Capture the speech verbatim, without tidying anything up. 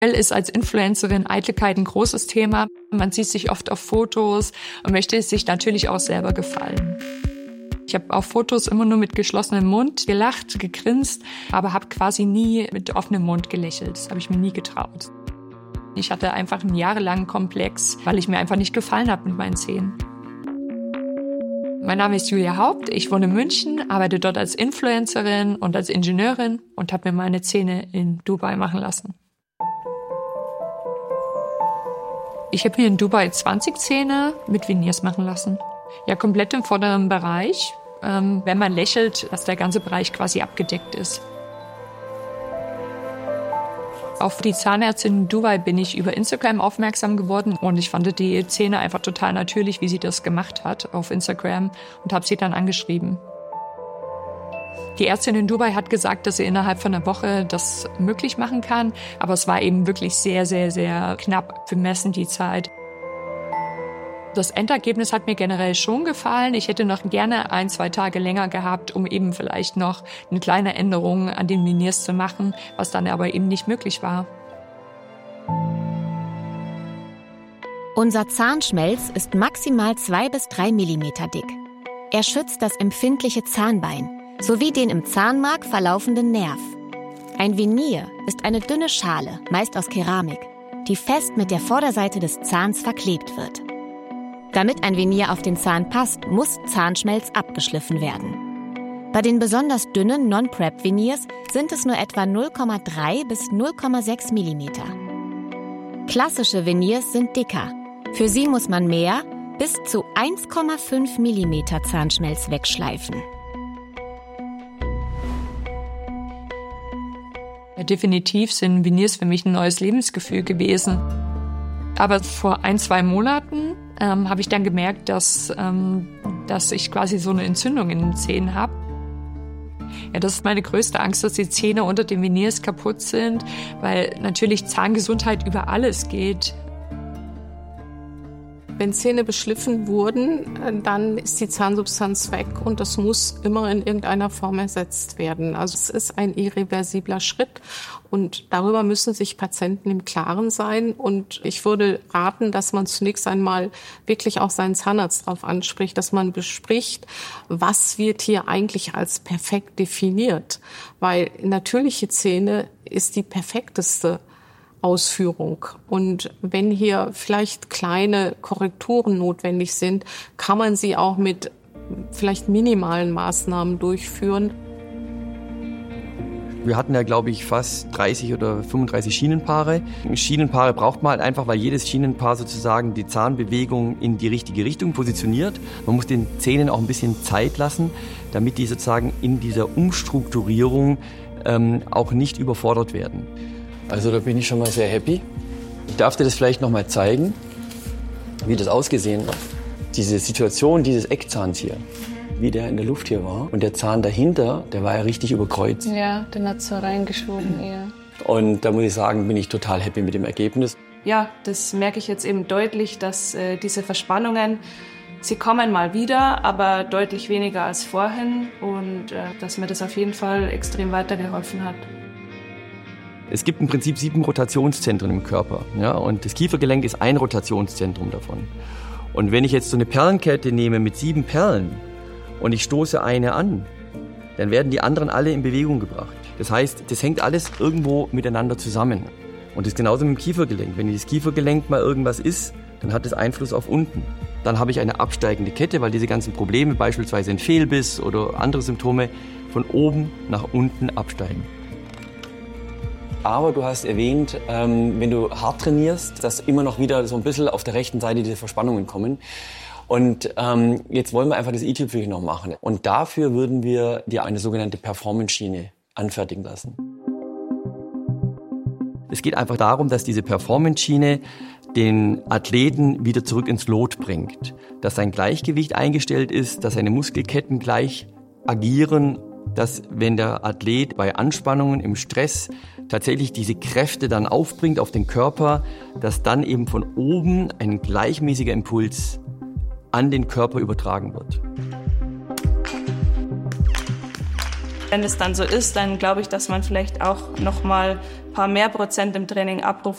Ist als Influencerin Eitelkeit ein großes Thema. Man sieht sich oft auf Fotos und möchte sich natürlich auch selber gefallen. Ich habe auf Fotos immer nur mit geschlossenem Mund gelacht, gegrinst, aber habe quasi nie mit offenem Mund gelächelt. Das habe ich mir nie getraut. Ich hatte einfach einen jahrelangen Komplex, weil ich mir einfach nicht gefallen habe mit meinen Zähnen. Mein Name ist Julia Haupt, ich wohne in München, arbeite dort als Influencerin und als Ingenieurin und habe mir meine Zähne in Dubai machen lassen. Ich habe mir in Dubai zwanzig Zähne mit Veneers machen lassen. Ja, komplett im vorderen Bereich. Ähm, wenn man lächelt, dass der ganze Bereich quasi abgedeckt ist. Auf die Zahnärztin in Dubai bin ich über Instagram aufmerksam geworden und ich fand die Zähne einfach total natürlich, wie sie das gemacht hat auf Instagram und habe sie dann angeschrieben. Die Ärztin in Dubai hat gesagt, dass sie innerhalb von einer Woche das möglich machen kann. Aber es war eben wirklich sehr, sehr, sehr knapp bemessen, die Zeit. Das Endergebnis hat mir generell schon gefallen. Ich hätte noch gerne ein, zwei Tage länger gehabt, um eben vielleicht noch eine kleine Änderung an den Veneers zu machen, was dann aber eben nicht möglich war. Unser Zahnschmelz ist maximal zwei bis drei Millimeter dick. Er schützt das empfindliche Zahnbein sowie den im Zahnmark verlaufenden Nerv. Ein Veneer ist eine dünne Schale, meist aus Keramik, die fest mit der Vorderseite des Zahns verklebt wird. Damit ein Veneer auf den Zahn passt, muss Zahnschmelz abgeschliffen werden. Bei den besonders dünnen Non-Prep-Veneers sind es nur etwa null Komma drei bis null Komma sechs Millimeter. Klassische Veneers sind dicker. Für sie muss man mehr, bis zu eins Komma fünf Millimeter Zahnschmelz wegschleifen. Ja, definitiv sind Veneers für mich ein neues Lebensgefühl gewesen. Aber vor ein, zwei Monaten ähm, habe ich dann gemerkt, dass, ähm, dass ich quasi so eine Entzündung in den Zähnen habe. Ja, das ist meine größte Angst, dass die Zähne unter den Veneers kaputt sind, weil natürlich Zahngesundheit über alles geht. Wenn Zähne beschliffen wurden, dann ist die Zahnsubstanz weg und das muss immer in irgendeiner Form ersetzt werden. Also es ist ein irreversibler Schritt und darüber müssen sich Patienten im Klaren sein. Und ich würde raten, dass man zunächst einmal wirklich auch seinen Zahnarzt darauf anspricht, dass man bespricht, was wird hier eigentlich als perfekt definiert. Weil natürliche Zähne ist die perfekteste Ausführung. Und wenn hier vielleicht kleine Korrekturen notwendig sind, kann man sie auch mit vielleicht minimalen Maßnahmen durchführen. Wir hatten ja, glaube ich, fast dreißig oder fünfunddreißig Schienenpaare. Schienenpaare braucht man halt einfach, weil jedes Schienenpaar sozusagen die Zahnbewegung in die richtige Richtung positioniert. Man muss den Zähnen auch ein bisschen Zeit lassen, damit die sozusagen in dieser Umstrukturierung ähm, auch nicht überfordert werden. Also da bin ich schon mal sehr happy. Ich darf dir das vielleicht noch mal zeigen, wie das ausgesehen hat. Diese Situation dieses Eckzahns hier, wie der in der Luft hier war. Und der Zahn dahinter, der war ja richtig überkreuzt. Ja, den hat so reingeschoben eher. Und da muss ich sagen, bin ich total happy mit dem Ergebnis. Ja, das merke ich jetzt eben deutlich, dass äh, diese Verspannungen, sie kommen mal wieder, aber deutlich weniger als vorhin. Und äh, dass mir das auf jeden Fall extrem weitergeholfen hat. Es gibt im Prinzip sieben Rotationszentren im Körper, ja, und das Kiefergelenk ist ein Rotationszentrum davon. Und wenn ich jetzt so eine Perlenkette nehme mit sieben Perlen und ich stoße eine an, dann werden die anderen alle in Bewegung gebracht. Das heißt, das hängt alles irgendwo miteinander zusammen. Und das ist genauso mit dem Kiefergelenk. Wenn das Kiefergelenk mal irgendwas ist, dann hat das Einfluss auf unten. Dann habe ich eine absteigende Kette, weil diese ganzen Probleme, beispielsweise ein Fehlbiss oder andere Symptome, von oben nach unten absteigen. Aber du hast erwähnt, ähm, wenn du hart trainierst, dass immer noch wieder so ein bisschen auf der rechten Seite diese Verspannungen kommen. Und ähm, jetzt wollen wir einfach das i-Tüpfelchen noch machen. Und dafür würden wir dir eine sogenannte Performance-Schiene anfertigen lassen. Es geht einfach darum, dass diese Performance-Schiene den Athleten wieder zurück ins Lot bringt. Dass sein Gleichgewicht eingestellt ist, dass seine Muskelketten gleich agieren, dass wenn der Athlet bei Anspannungen im Stress tatsächlich diese Kräfte dann aufbringt auf den Körper, dass dann eben von oben ein gleichmäßiger Impuls an den Körper übertragen wird. Wenn es dann so ist, dann glaube ich, dass man vielleicht auch noch mal ein paar mehr Prozent im Training abruft.